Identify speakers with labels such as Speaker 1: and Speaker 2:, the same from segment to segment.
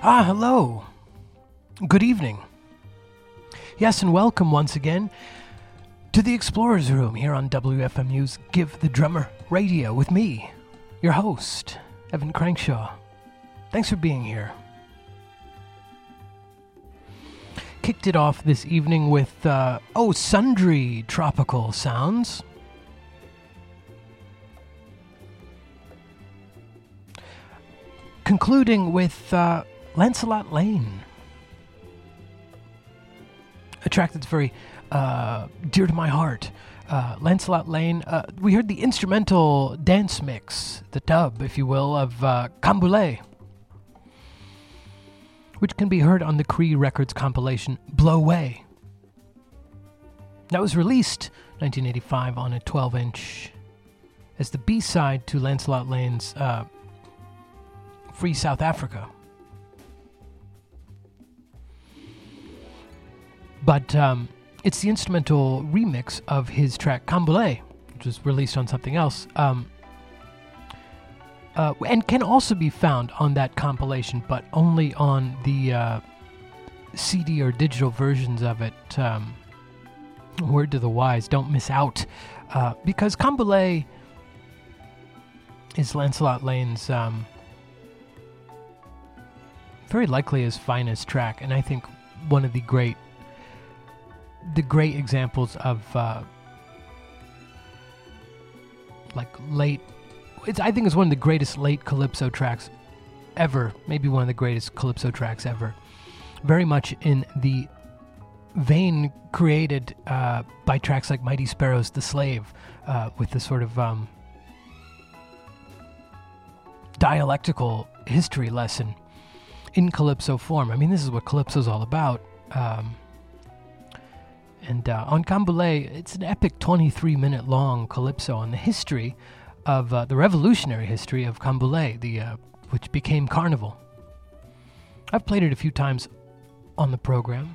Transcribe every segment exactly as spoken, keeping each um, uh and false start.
Speaker 1: Ah, hello. Good evening. Yes, and welcome once again to the Explorer's Room here on W F M U's Give the Drummer Radio with me, your host, Evan Crankshaw. Thanks for being here. Kicked it off this evening with, uh, oh, sundry tropical sounds. Concluding with uh, Lancelot Lane, a track that's very uh, dear to my heart. Uh, Lancelot Lane, uh, we heard the instrumental dance mix, the dub, if you will, of uh, Camboulé, which can be heard on the Cree Records compilation Blow Way. That was released nineteen eighty-five on a twelve inch as the B-side to Lancelot Lane's uh, Free South Africa. But um, it's the instrumental remix of his track Camboulé, which was released on something else, um, uh, and can also be found on that compilation, but only on the uh, C D or digital versions of it. Um, word to the wise, don't miss out, uh, because Camboulé is Lancelot Lane's um, very likely his finest track, and I think one of the great the great examples of uh, like late it's I think it's one of the greatest late calypso tracks ever, maybe one of the greatest calypso tracks ever, very much in the vein created uh, by tracks like Mighty Sparrow's The Slave, uh, with the sort of um, dialectical history lesson in calypso form. I mean, this is what calypso's all about. Um, and uh, on Camboulé, it's an epic twenty-three minute long calypso on the history of uh, the revolutionary history of Camboulé, the uh, which became Carnival. I've played it a few times on the program.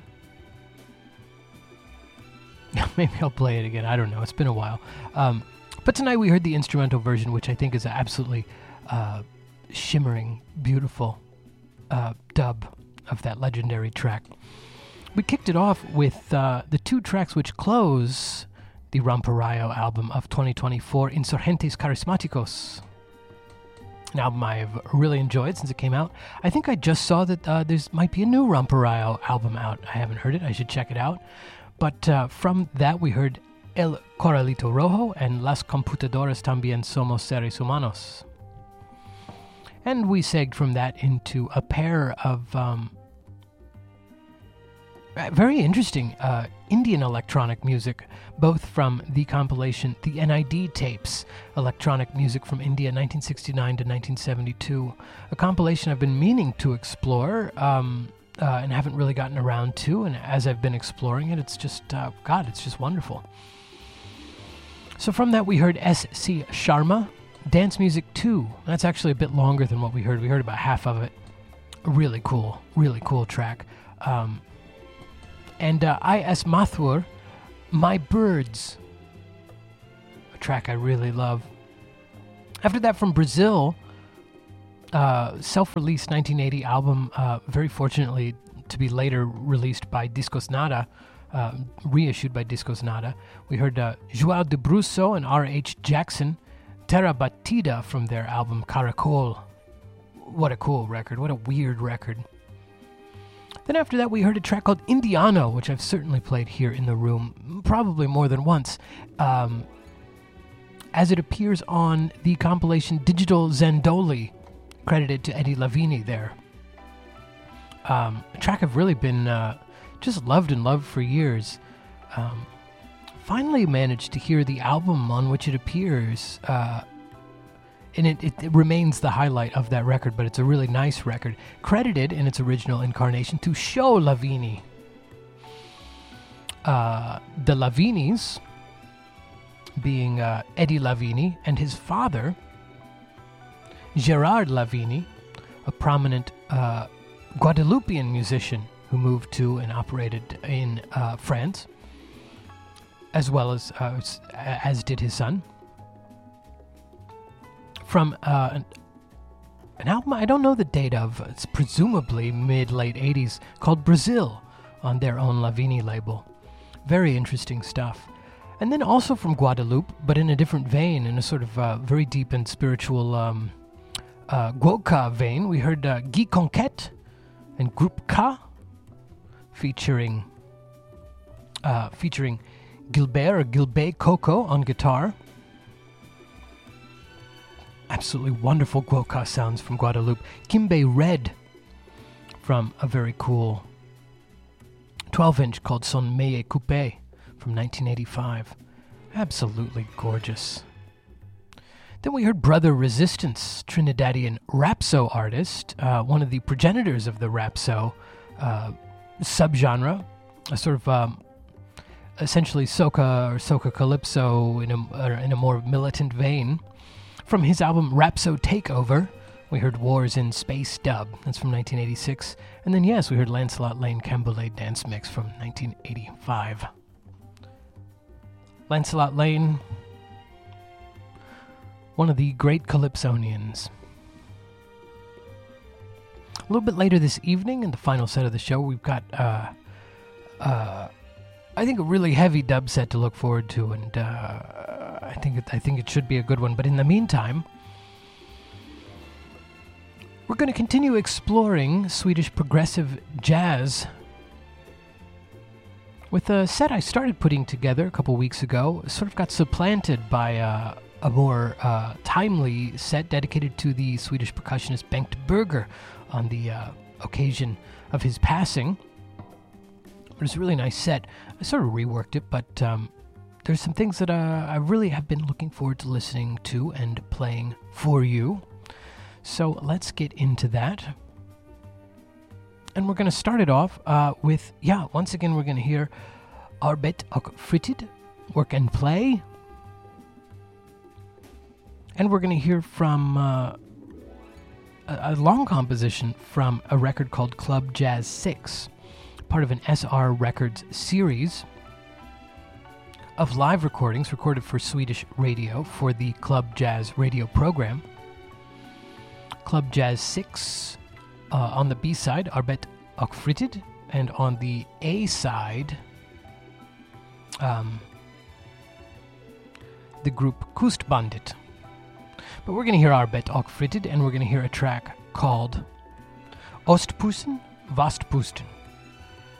Speaker 1: Maybe I'll play it again. I don't know. It's been a while. Um, but tonight we heard the instrumental version, which I think is absolutely uh, shimmering, beautiful Uh, dub of that legendary track. We kicked it off with uh, the two tracks which close the Ramparayo album of twenty twenty-four, Insurgentes Carismáticos, an album I've really enjoyed since it came out. I think I just saw that uh, there might be a new Ramparayo album out. I haven't heard it. I should check it out. But uh, from that we heard El Corralito Rojo and Las Computadoras También Somos Seres Humanos. And we segged from that into a pair of um, very interesting uh, Indian electronic music, both from the compilation The N I D Tapes, Electronic Music from India, nineteen sixty-nine to nineteen seventy-two, a compilation I've been meaning to explore um, uh, and haven't really gotten around to, and as I've been exploring it, it's just, uh, God, it's just wonderful. So from that we heard S C Sharma, Dance Music two. That's actually a bit longer than what we heard. We heard about half of it. Really cool, really cool track. Um, and uh, I S Mathur, My Birds, a track I really love. After that, from Brazil, uh, self-released nineteen eighty album, uh, very fortunately to be later released by Discos Nada, uh, reissued by Discos Nada. We heard uh, João de Brusso and R H Jackson, Terra Batida, from their album Caracol. What a cool record. What a weird record. Then after that we heard a track called Indiano, which I've certainly played here in the room, probably more than once, um, as it appears on the compilation Digital Zandoli, credited to Eddie Lavini there. Um, a track I've really been uh, just loved and loved for years. Um, Finally managed to hear the album on which it appears, uh, and it, it, it remains the highlight of that record, but it's a really nice record, credited in its original incarnation to Sho Lavini. Uh, the Lavinis being uh, Eddie Lavini and his father, Gerard Lavini, a prominent uh, Guadeloupean musician who moved to and operated in uh, France, as well as uh, as did his son. From uh, an album I don't know the date of. It's presumably mid-late eighties, called Brazil, on their own Lavini label. Very interesting stuff. And then also from Guadeloupe, but in a different vein, in a sort of uh, very deep and spiritual um, uh, Guoka vein, we heard uh, Guy Conquête and Group K, featuring uh, featuring Gilbert or Gilbert Coco on guitar. Absolutely wonderful Guoka sounds from Guadeloupe. Kimbe Red from a very cool twelve-inch called Son Meille Coupé from nineteen eighty-five. Absolutely gorgeous. Then we heard Brother Resistance, Trinidadian rapso artist, uh, one of the progenitors of the rapso uh, subgenre, a sort of um, essentially soca or soca calypso in a, uh, in a more militant vein. From his album Rapso Takeover, we heard Wars in Space Dub. That's from nineteen eighty-six. And then, yes, we heard Lancelot Lane Camboulet Dance Mix from nineteen eighty-five. Lancelot Lane, one of the great Calypsonians. A little bit later this evening, in the final set of the show, we've got, uh, uh, I think, a really heavy dub set to look forward to, and uh, I think it, I think it should be a good one. But in the meantime, we're going to continue exploring Swedish progressive jazz with a set I started putting together a couple weeks ago. Sort of got supplanted by uh, a more uh, timely set dedicated to the Swedish percussionist Bengt Berger on the uh, occasion of his passing. It was a really nice set. I sort of reworked it, but um, there's some things that uh, I really have been looking forward to listening to and playing for you. So let's get into that. And we're going to start it off uh, with, yeah, once again we're going to hear Arbet och Fritid, Work and Play. And we're going to hear from uh, a, a long composition from a record called Club Jazz six, part of an S R Records series of live recordings recorded for Swedish radio for the Club Jazz radio program. Club Jazz six, uh, on the B-side, Arbet och Fritid, and on the A-side, um, the group Kustbandet. But we're going to hear Arbet och Fritid, and we're going to hear a track called Ostpusten, Vastpusten.